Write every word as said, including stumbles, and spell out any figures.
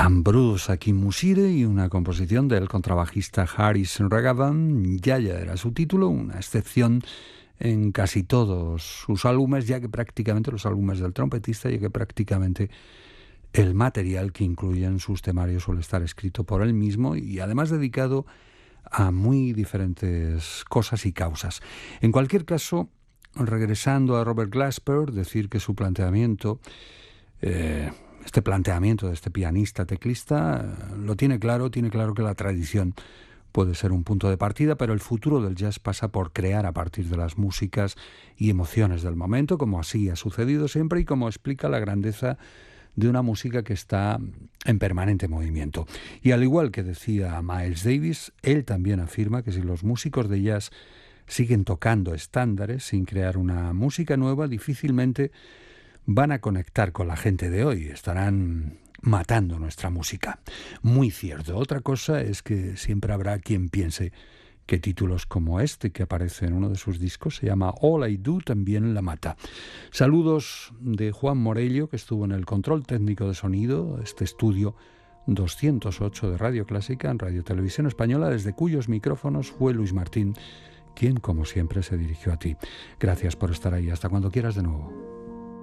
Ambrose Akinmusire y una composición del contrabajista Haris Raghavan. Yaya era su título, una excepción en casi todos sus álbumes, ya que prácticamente los álbumes del trompetista, ya que prácticamente el material que incluyen sus temarios suele estar escrito por él mismo y además dedicado a muy diferentes cosas y causas. En cualquier caso, regresando a Robert Glasper, decir que su planteamiento, eh, este planteamiento de este pianista teclista, eh, lo tiene claro, tiene claro que la tradición puede ser un punto de partida, pero el futuro del jazz pasa por crear a partir de las músicas y emociones del momento, como así ha sucedido siempre y como explica la grandeza de una música que está en permanente movimiento. Y al igual que decía Miles Davis, él también afirma que si los músicos de jazz siguen tocando estándares sin crear una música nueva, difícilmente van a conectar con la gente de hoy, estarán matando nuestra música. Muy cierto. Otra cosa es que siempre habrá quien piense que títulos como este que aparece en uno de sus discos, se llama All I Do, también la mata. Saludos de Juan Morello, que estuvo en el control técnico de sonido, este estudio doscientos ocho de Radio Clásica en Radio Televisión Española, desde cuyos micrófonos fue Luis Martín, quien como siempre se dirigió a ti. Gracias por estar ahí. Hasta cuando quieras de nuevo.